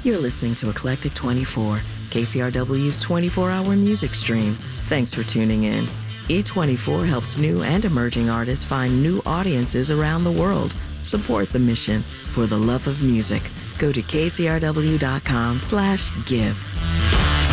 You're listening to Eclectic 24, KCRW's 24-hour music stream. Thanks for tuning in. E24 helps new and emerging artists find new audiences around the world. Support the mission. For the love of music, go to kcrw.com/give.